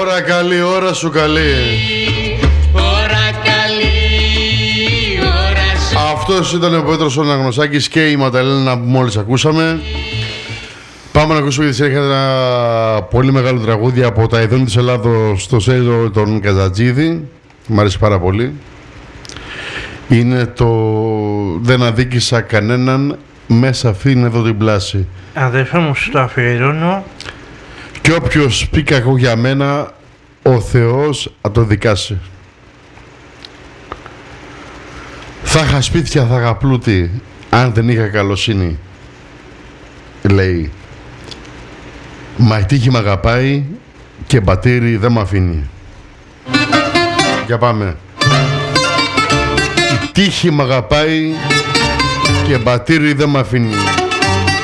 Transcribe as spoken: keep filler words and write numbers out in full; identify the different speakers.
Speaker 1: Ώρα καλή, ώρα σου καλή.
Speaker 2: Ώρα καλή, ώρα σου.
Speaker 1: Αυτός ήταν ο Πέτρος ο Αναγνωσάκης και η Ματαλένα που μόλις ακούσαμε. Πάμε να ακούσουμε γιατί έρχεται ένα πολύ μεγάλο τραγούδι από τα ειδών της Ελλάδος στο Σέλιο τον Καζατζίδη. Μ' αρέσει πάρα πολύ. Είναι το «Δεν αδίκησα κανέναν, μέσα αφήνει εδώ την πλάση».
Speaker 3: Αδερφέ μου, σου το αφιερώνω.
Speaker 1: Και όποιος πει κακό για μένα, ο Θεός θα το δικάσει. Θα είχα σπίτια, θα είχα πλούτη, αν δεν είχα καλοσύνη, λέει. Μα η τύχη μ' αγαπάει και μπατήρι δεν μ' αφήνει. Για πάμε. Η τύχη μ' αγαπάει και μπατήρι δεν μ' αφήνει.